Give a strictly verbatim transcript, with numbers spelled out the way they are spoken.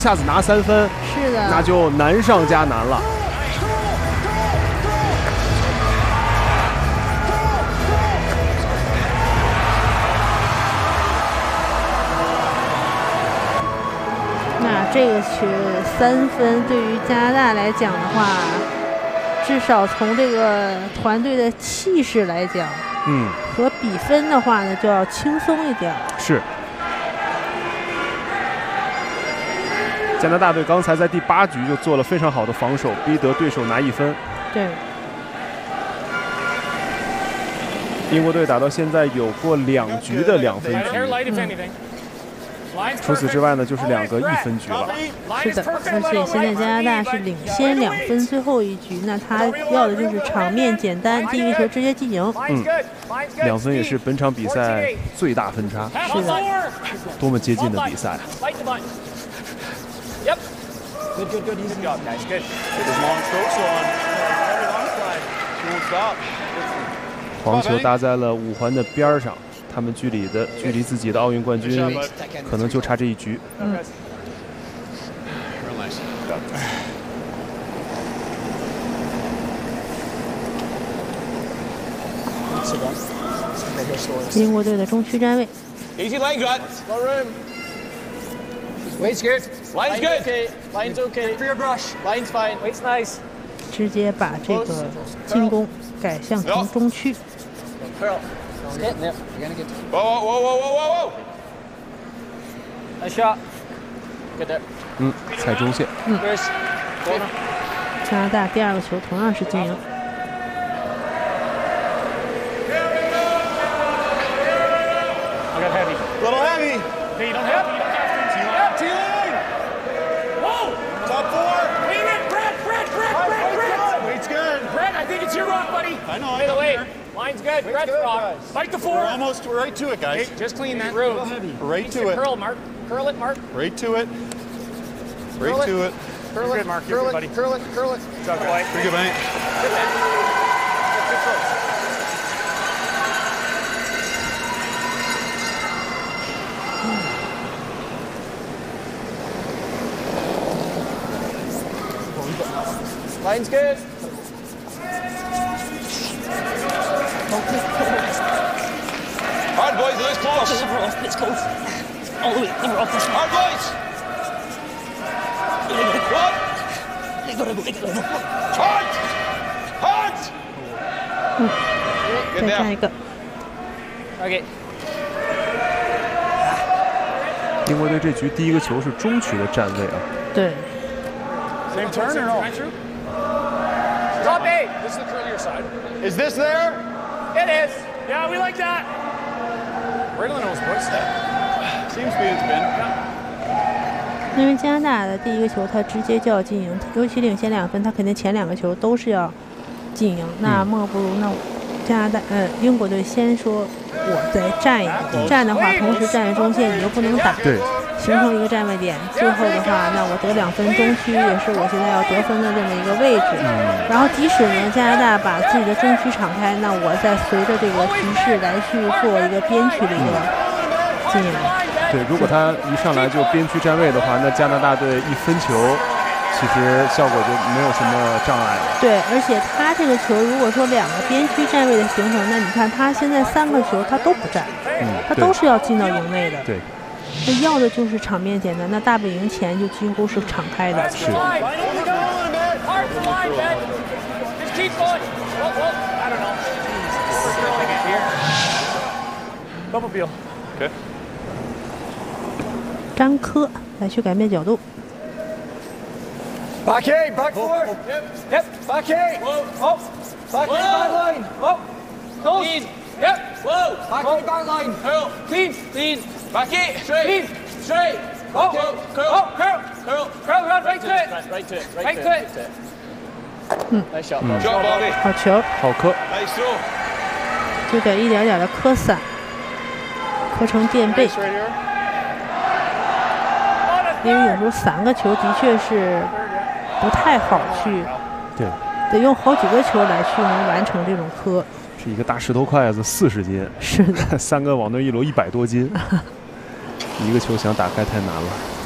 一下子拿三分， 是的， 那就难上加难了。 那这个球三分对于加拿大来讲的话，至少从这个团队的气势来讲， 嗯， 和比分的话呢，就要轻松一点。 是。 加拿大队刚才在第八局就做了非常好的防守，逼得对手拿一分。 对。 英国队打到现在有过两局的两分局， 嗯、 除此之外呢，就是两个一分局了。 是的，而且现在加拿大是领先两分，最后一局，那他要的就是场面简单，第一个球直接进赢。 嗯，两分也是本场比赛最大分差。 是的， 多么接近的比赛！ Yep. Good, good, good. Easy job, guys. Good. Get his long strokes on. Very long slide. He won't stop. 黄球搭在了五环的边上，他们距离的距离自己的奥运冠军可能就差这一局。 嗯。英国队的中区站位。 Easy line cut. No room. Weight's good. Line's good. Okay. Line's okay. For your brush. Line's fine. Weight's nice. 直接把这个进攻改向成中区。 Curl. Get there. You're gonna get. Whoa, whoa, whoa, whoa, whoa, whoa. Nice shot. Get there. 嗯，踩中线。 嗯。加拿大第二个球同样是进赢。 Little heavy. Okay, you don't have to. You don't have to. T-line. T-line. Whoa. Top four. Lean in. Brett, Brett, Brett, Brett, Brett. Weight's good. Brett, I think it's your rock, buddy. I know. Middle weight. Line's good. Brett's rock. Fight the four. We're almost we're right to it, guys. Okay, just clean that room. Right to it. Curl, Mark. Curl it, Mark. Right to it. Right to it. Curl it, Mark. Curl it, curl it, curl it. Good job, boy. Pretty good, mate. Good man. Good throws. Line's good. Hard boys, it is close. Liver off, it's close. All the way, liver off this one. Hard boys. What? They gotta go, they gotta go. Hard. Hard. 嗯，再上一个。 Okay. 英国队这局第一个球是中区的站位啊。 对。 Same turn or no? Top eight. This is the curlier side. Is this there? It is. Yeah, we like that. Right on the nose, boys. Seems to be it's been. 因为加拿大的第一个球他直接就要进赢，尤其领先两分，他肯定前两个球都是要进赢。那莫不如那加拿大呃英国队先说，我再站一个，站的话同时站在中线，你又不能打。 对。 形成一个站位点，最后的话，那我得两分，中区也是我现在要得分的这么一个位置。 嗯、 然后，即使呢加拿大把自己的中区敞开，那我再随着这个局势来去做一个边区的一个进赢。 对，如果他一上来就边区站位的话，那加拿大队一分球，其实效果就没有什么障碍了。 对，而且他这个球，如果说两个边区站位的形成，那你看他现在三个球他都不站， 嗯， 他都是要进到营内的。 对。 那要的就是场面简单，那大本营前就几乎是敞开的。 是。 詹科来去改变角度。 Back eight, back four. Yep, back eight. Up, back eight, back line. Up, close. Yep, whoa. Back eight, back line. Curl, clean, clean. Back eight, straight, straight. Up, curl, curl, curl, curl, run right to it. Right to it, right to it. 嗯 ，nice shot, Bobby. 好球， 好磕。 Nice throw. 就得一点点的磕散，磕成垫背。因为有时候三个球的确是不太好去， 对， 得用好几个球来去能完成这种磕。 是一个大石头筷子，四十斤， 是的， 三个往那一摞一百多斤，一个球想打开太难了。